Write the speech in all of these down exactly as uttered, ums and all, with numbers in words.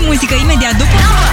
muzică imediat după.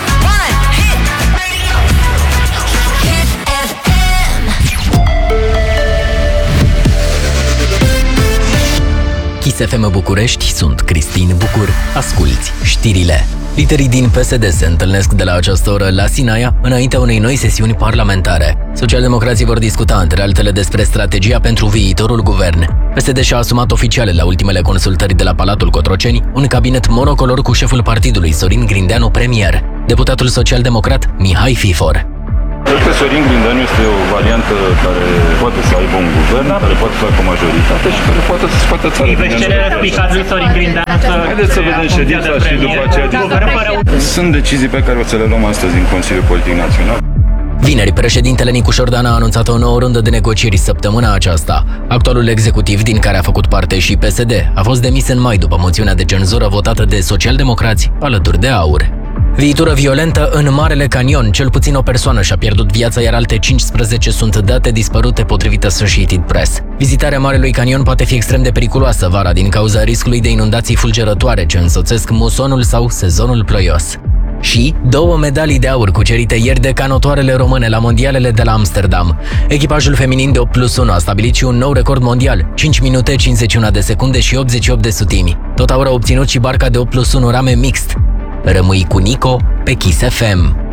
Kiss F M București, sunt Cristin Bucur. Asculți știrile. Liderii din P S D se întâlnesc de la această oră la Sinaia, înaintea unei noi sesiuni parlamentare. Socialdemocrații vor discuta, între altele, despre strategia pentru viitorul guvern. P S D și-a asumat oficial la ultimele consultări de la Palatul Cotroceni un cabinet monocolor cu șeful partidului, Sorin Grindeanu, premier. Deputatul social-democrat Mihai Fifor. Cred că Sorin Grindeanu este o variantă care poate să aibă un guvern, care poate să facă o majoritate și care poate să scoată țara din veți cere răspicat lui Sorin Grindeanu să... Haideți să vedem ședința și după aceea discutăm. Sunt decizii pe care o să le luăm astăzi în Consiliul Politic Național. Vineri, președintele Nicu Șordan a anunțat o nouă rundă de negocieri săptămâna aceasta. Actualul executiv, din care a făcut parte și P S D, a fost demis în mai după moțiunea de cenzură votată de socialdemocrați alături de AUR. Viitură violentă în Marele Canion. Cel puțin o persoană și-a pierdut viața, iar alte cincisprezece sunt date dispărute, potrivit Associated Press. Vizitarea Marelui Canion poate fi extrem de periculoasă vara din cauza riscului de inundații fulgerătoare ce însoțesc musonul sau sezonul ploios. Și două medalii de aur cucerite ieri de canotoarele române la mondialele de la Amsterdam. Echipajul feminin de opt plus unu a stabilit și un nou record mondial, cinci minute cincizeci și unu de secunde și optzeci și opt de sutimi. Tot aur a obținut și barca de opt plus unu rame mixt. Rămâi cu Nico pe Kiss F M.